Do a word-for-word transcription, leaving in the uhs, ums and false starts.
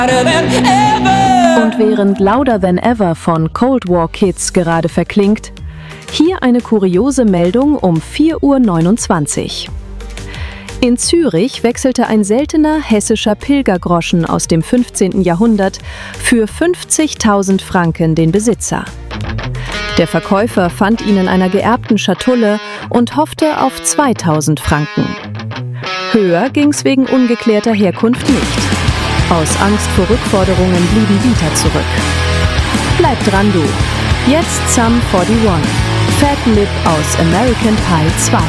Und während Louder Than Ever von Cold War Kids gerade verklingt, hier eine kuriose Meldung um vier Uhr neunundzwanzig. In Zürich wechselte ein seltener hessischer Pilgergroschen aus dem fünfzehnten Jahrhundert für fünfzigtausend Franken den Besitzer. Der Verkäufer fand ihn in einer geerbten Schatulle und hoffte auf zweitausend Franken. Höher ging's wegen ungeklärter Herkunft nicht. Aus Angst vor Rückforderungen blieben Bieter zurück. Bleib dran, du! Jetzt Sum einundvierzig, Fat Lip aus American Pie zwei.